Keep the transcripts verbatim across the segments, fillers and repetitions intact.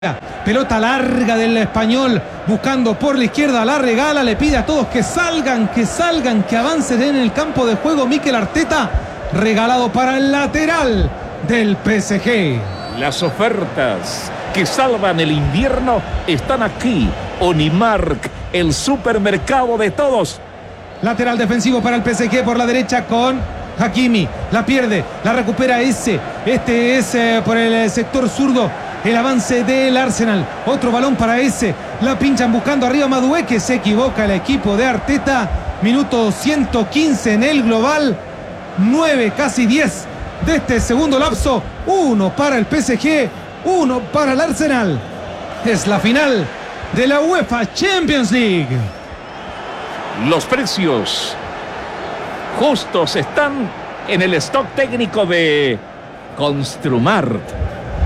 Pelota larga del español, buscando por la izquierda, la regala, le pide a todos que salgan, que salgan, que avancen en el campo de juego. Mikel Arteta, regalado para el lateral del P S G. Las ofertas que salvan el invierno están aquí. Onimark, el supermercado de todos. Lateral defensivo para el P S G por la derecha con Hakimi. La pierde, la recupera ese. Este es eh, por el sector zurdo. El avance del Arsenal. Otro balón para ese. La pinchan buscando arriba Madueke, que se equivoca el equipo de Arteta. Minuto ciento quince en el global. nueve, casi diez de este segundo lapso. Uno para el P S G, uno para el Arsenal. Es la final de la UEFA Champions League. Los precios justos están en el stock técnico de Construmart.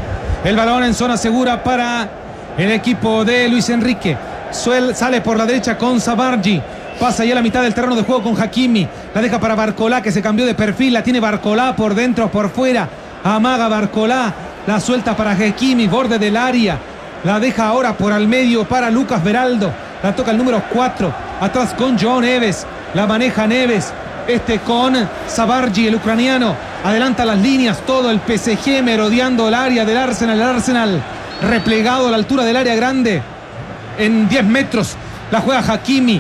El balón en zona segura para el equipo de Luis Enrique. Suel sale por la derecha con Sabargi. Pasa ya a la mitad del terreno de juego con Hakimi. La deja para Barcolá, que se cambió de perfil. La tiene Barcolá por dentro, por fuera. Amaga Barcolá. La suelta para Hakimi, borde del área. La deja ahora por al medio para Lucas Beraldo. La toca el número cuatro. Atrás con João Neves. La maneja Neves. Este con Sabargi, el ucraniano. Adelanta las líneas, todo el P S G merodeando el área del Arsenal. El Arsenal replegado a la altura del área grande. En diez metros la juega Hakimi.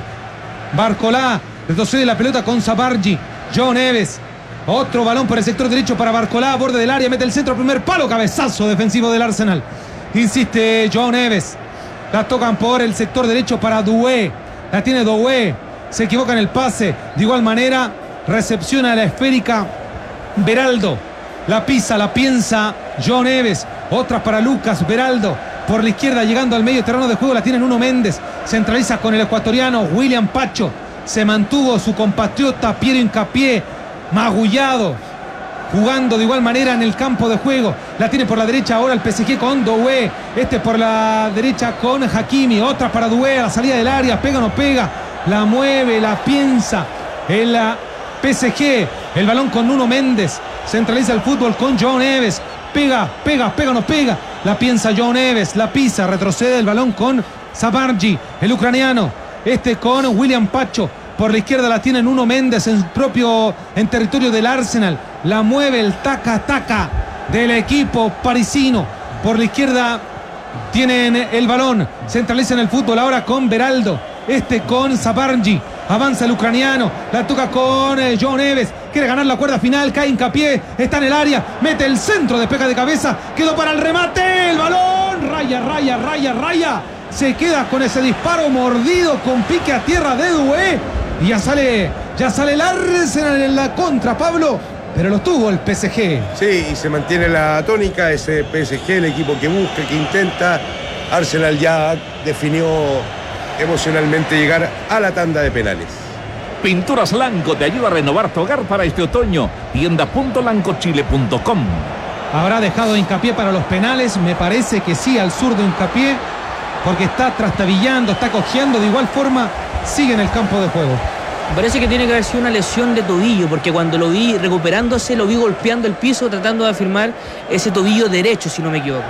Barcolá retrocede la pelota con Sabargi. João Neves. Otro balón por el sector derecho para Barcolá. Borde del área, mete el centro, primer palo. Cabezazo defensivo del Arsenal. Insiste João Neves. La tocan por el sector derecho para Doué. La tiene Doué. Se equivoca en el pase. De igual manera recepciona la esférica Beraldo. La pisa, la piensa João Neves. Otra para Lucas Beraldo. Por la izquierda llegando al medio terreno de juego. La tiene Nuno Méndez. Centraliza con el ecuatoriano William Pacho. Se mantuvo su compatriota Piero Hincapié. Magullado. Jugando de igual manera en el campo de juego. La tiene por la derecha ahora el P S G con Doué. Este por la derecha con Hakimi. Otra para Doué a la salida del área. Pega o no pega. La mueve, la piensa. El P S G. El balón con Nuno Méndez. Centraliza el fútbol con João Neves. Pega, pega, pega o no pega. La piensa João Neves. La pisa. Retrocede el balón con Sabargi, el ucraniano. Este con William Pacho. Por la izquierda la tiene Nuno Méndez en propio en territorio del Arsenal. La mueve el taca-taca del equipo parisino. Por la izquierda tienen el balón. Centralizan el fútbol ahora con Beraldo. Este con Sabargi. Avanza el ucraniano. La toca con eh, João Neves. Quiere ganar la cuerda final. Cae Hincapié. Está en el área. Mete el centro. Despega de cabeza. Quedó para el remate. El balón. Raya, raya, raya, raya. Se queda con ese disparo mordido con pique a tierra de Doué. Y ya sale, ya sale el Arsenal en la contra, Pablo. Pero lo tuvo el P S G. Sí, y se mantiene la tónica. Ese P S G, el equipo que busca, que intenta. Arsenal ya definió emocionalmente llegar a la tanda de penales. Pinturas Lanco te ayuda a renovar tu hogar para este otoño. Tienda punto lancochile punto com. ¿Habrá dejado Hincapié para los penales? Me parece que sí, al zurdo Hincapié, porque está trastabillando, está cojeando. De igual forma sigue en el campo de juego. Parece que tiene que haber sido una lesión de tobillo, porque cuando lo vi recuperándose, lo vi golpeando el piso, tratando de afirmar ese tobillo derecho, si no me equivoco.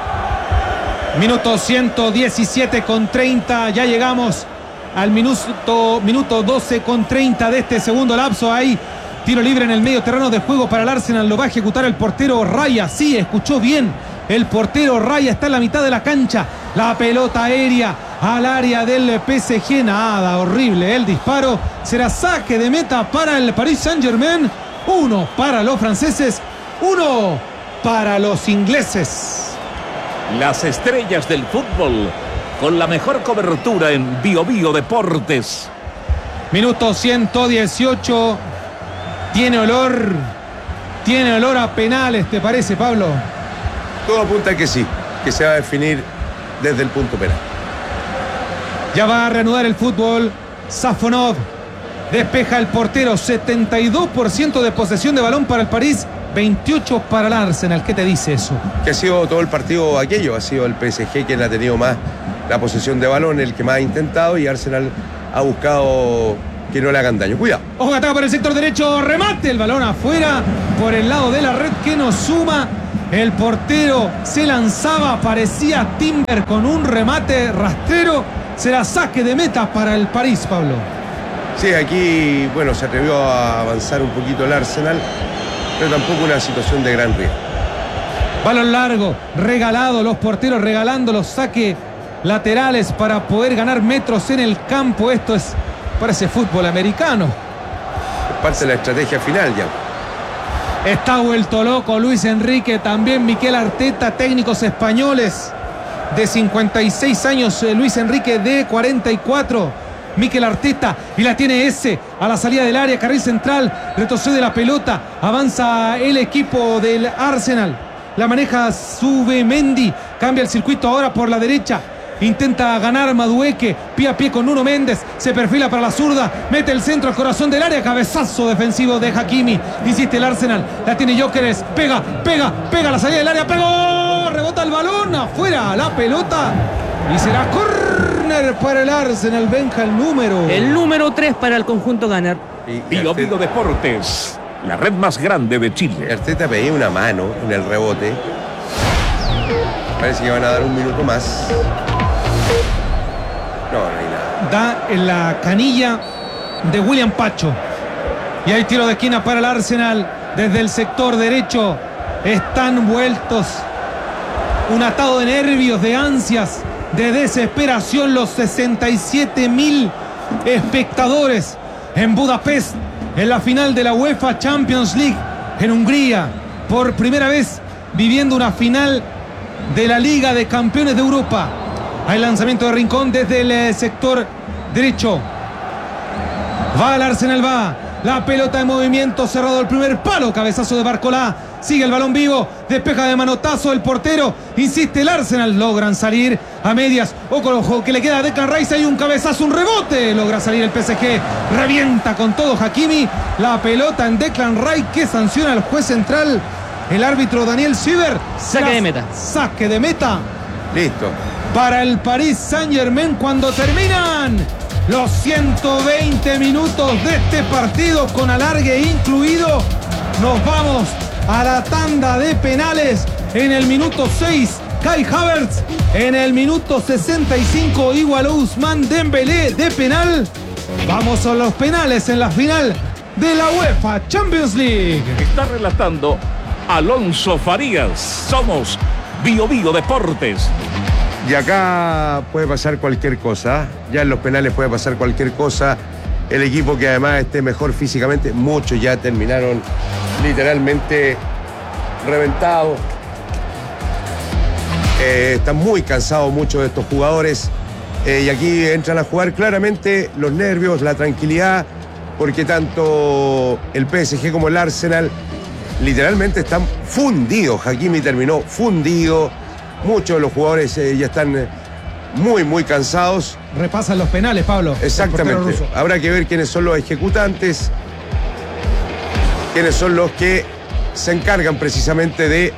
Minuto ciento diecisiete con treinta. Ya llegamos al minuto, minuto doce con treinta de este segundo lapso. Ahí tiro libre en el medio terreno de juego para el Arsenal. Lo va a ejecutar el portero Raya. Sí, escuchó bien. El portero Raya está en la mitad de la cancha. La pelota aérea al área del P S G. Nada, horrible el disparo. Será saque de meta para el Paris Saint-Germain. Uno para los franceses. Uno para los ingleses. Las estrellas del fútbol con la mejor cobertura en Bio Bio Deportes. Minuto ciento dieciocho. Tiene olor. Tiene olor a penales, ¿te parece, Pablo? Todo apunta a que sí, que se va a definir desde el punto penal. Ya va a reanudar el fútbol. Safonov despeja el portero. setenta y dos por ciento de posesión de balón para el París, veintiocho para el Arsenal. ¿Qué te dice eso? Que ha sido todo el partido aquello. Ha sido el P S G quien ha tenido más la posesión de balón, el que más ha intentado, y Arsenal ha buscado que no le hagan daño. Cuidado. Ojo, ataca por el sector derecho. Remate. El balón afuera por el lado de la red que nos suma El portero se lanzaba, parecía Timber con un remate rastrero. Será saque de meta para el París, Pablo. Sí, aquí, bueno, se atrevió a avanzar un poquito el Arsenal, pero tampoco una situación de gran riesgo. Balón largo, regalado, los porteros regalando los saques laterales para poder ganar metros en el campo. Esto es, parece fútbol americano. Es parte de la estrategia final ya. Está vuelto loco Luis Enrique, también Mikel Arteta, técnicos españoles de cincuenta y seis años, Luis Enrique de cuarenta y cuatro. Mikel Arteta, y la tiene ese a la salida del área, carril central, retrocede la pelota, avanza el equipo del Arsenal, la maneja Zubimendi, cambia el circuito ahora por la derecha. Intenta ganar Madueque, pie a pie con Nuno Méndez, se perfila para la zurda, mete el centro al corazón del área, cabezazo defensivo de Hakimi, insiste el Arsenal, la tiene Gyökeres, pega, pega, pega a la salida del área, pegó, rebota el balón, afuera la pelota y será córner para el Arsenal. Benja, el número. El número tres para el conjunto ganar. Bio Bio Deportes, la red más grande de Chile. Arteta pedía una mano en el rebote. Parece que van a dar un minuto más. No, no hay nada. Da en la canilla de William Pacho. Y hay tiro de esquina para el Arsenal. Desde el sector derecho están vueltos. Un atado de nervios, de ansias, de desesperación. Los sesenta y siete mil espectadores en Budapest, en la final de la UEFA Champions League, en Hungría. Por primera vez viviendo una final de la Liga de Campeones de Europa. Hay lanzamiento de Rincón desde el sector derecho. Va el Arsenal, va. La pelota en movimiento, cerrado el primer palo. Cabezazo de Barcolá. Sigue el balón vivo. Despeja de manotazo el portero. Insiste el Arsenal. Logran salir a medias. Ojo, ojo, que le queda a Declan Rice. Hay un cabezazo, un rebote. Logra salir el P S G. Revienta con todo Hakimi. La pelota en Declan Rice, que sanciona al juez central, el árbitro Daniel Sieber. Saque de meta. Saque de meta. Listo. Para el Paris Saint-Germain cuando terminan los ciento veinte minutos de este partido con alargue incluido. Nos vamos a la tanda de penales en el minuto seis. Kai Havertz en el minuto sesenta y cinco igualó Ousmane Dembélé de penal. Vamos a los penales en la final de la UEFA Champions League. Está relatando Alonso Farías. Somos Bio Bio Deportes. Y acá puede pasar cualquier cosa. Ya en los penales puede pasar cualquier cosa. El equipo que además esté mejor físicamente, muchos ya terminaron literalmente reventados. Eh, están muy cansados muchos de estos jugadores. Eh, y aquí entran a jugar claramente los nervios, la tranquilidad, porque tanto el P S G como el Arsenal literalmente están fundidos. Hakimi terminó fundido. Muchos de los jugadores eh, ya están eh, muy, muy cansados. Repasan los penales, Pablo. Exactamente. Habrá que ver quiénes son los ejecutantes, quiénes son los que se encargan precisamente de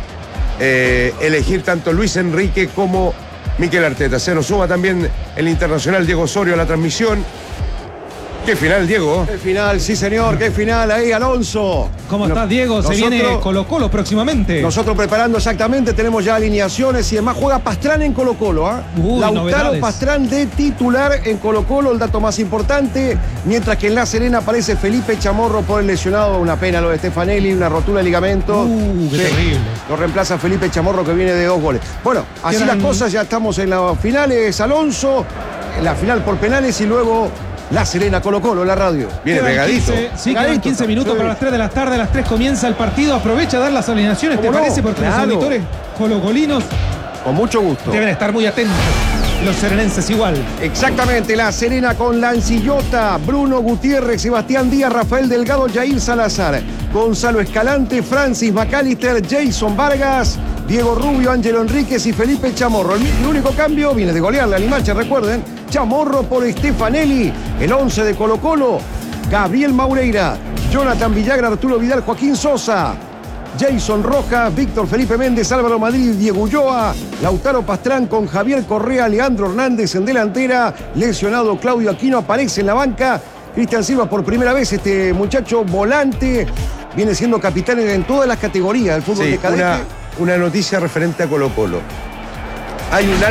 eh, elegir tanto Luis Enrique como Mikel Arteta. Se nos suma también el internacional Diego Osorio a la transmisión. ¿Qué final, Diego? Qué final, sí señor, qué final ahí, Alonso. ¿Cómo estás, Diego? Nosotros, Se viene Colo Colo próximamente. Nosotros preparando exactamente, tenemos ya alineaciones y demás. Juega Pastrán en Colo Colo, ¿ah? ¿eh? Lautaro novedades. Pastrán de titular en Colo Colo, el dato más importante. Mientras que en La Serena aparece Felipe Chamorro por el lesionado, una pena lo de Stefanelli, una rotura de ligamento. Uh, qué sí, terrible. Lo reemplaza Felipe Chamorro, que viene de dos goles. Bueno, así Quedan... las cosas, ya estamos en las finales, Alonso. En la final por penales y luego La Serena, Colo Colo, la radio. Viene Quedan pegadito. quince, sí, quedan Pegadito, quince minutos sí. para las tres de la tarde. A las tres comienza el partido. Aprovecha a dar las alineaciones, ¿te ¿Cómo no? parece? Porque Claro. los auditores colocolinos Con mucho gusto. deben estar muy atentos. Los serenenses igual. Exactamente, La Serena con Lancillota, Bruno Gutiérrez, Sebastián Díaz, Rafael Delgado, Jair Salazar, Gonzalo Escalante, Francis McAllister, Jason Vargas, Diego Rubio, Ángelo Enríquez y Felipe Chamorro. El, el único cambio viene de golearle a Limache, recuerden, Chamorro por Stefanelli, el once de Colo Colo, Gabriel Maureira, Jonathan Villagra, Arturo Vidal, Joaquín Sosa, Jason Rojas, Víctor Felipe Méndez, Álvaro Madrid, Diego Ulloa, Lautaro Pastrán con Javier Correa, Leandro Hernández en delantera, lesionado Claudio Aquino aparece en la banca, Cristian Silva por primera vez, este muchacho volante, viene siendo capitán en todas las categorías del fútbol Sí, de cadete. una, una noticia referente a Colo Colo. Hay un